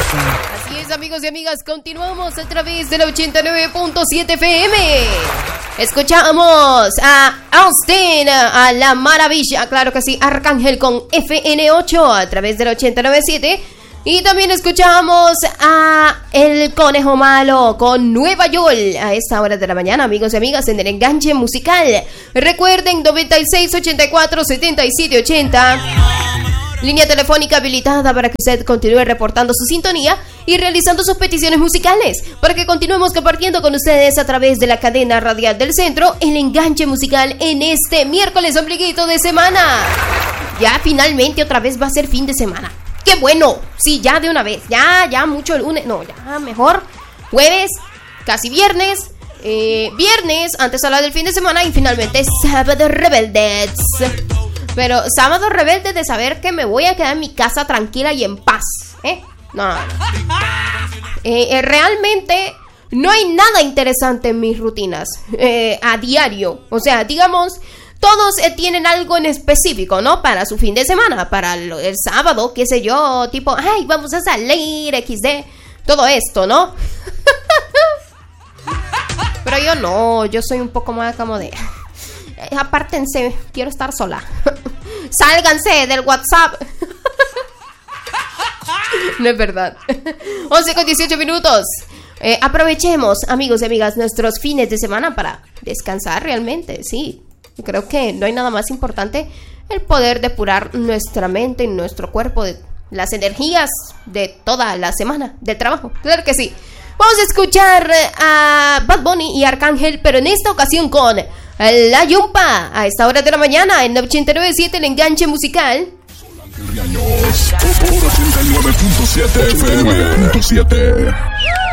Así es, amigos y amigas, continuamos a través de la 89.7 FM. Escuchamos a Austin, a La Maravilla, claro que sí, Arcángel con FN8 a través de la 89.7. Y también escuchamos a El Conejo Malo con Nueva York a esta hora de la mañana, amigos y amigas, en el enganche musical. Recuerden, 96 84 77 80. Línea telefónica habilitada para que usted continúe reportando su sintonía y realizando sus peticiones musicales, para que continuemos compartiendo con ustedes a través de la cadena radial del centro el enganche musical en este miércoles ombliguito de semana. Ya finalmente otra vez va a ser fin de semana. ¡Qué bueno! Sí, ya de una vez. Ya mucho lunes. No, ya mejor. Jueves, casi viernes. Viernes, antes hablar del fin de semana. Y finalmente sábado rebeldes. Pero sábado rebelde de saber que me voy a quedar en mi casa tranquila y en paz. No. Realmente no hay nada interesante en mis rutinas. A diario. O sea, digamos... Todos tienen algo en específico, ¿no? Para su fin de semana, para el sábado, qué sé yo, tipo, ay, vamos a salir, XD, todo esto, ¿no? Pero yo no, yo soy un poco más como de, apártense, quiero estar sola. Sálganse del WhatsApp. No es verdad. 11:18. Aprovechemos, amigos y amigas, nuestros fines de semana para descansar realmente, sí. Creo que no hay nada más importante el poder depurar nuestra mente y nuestro cuerpo de las energías de toda la semana de trabajo. Claro que sí. Vamos a escuchar a Bad Bunny y Arcángel, pero en esta ocasión con La Yumpa a esta hora de la mañana en 89.7 el enganche musical. Por 89.7 FM.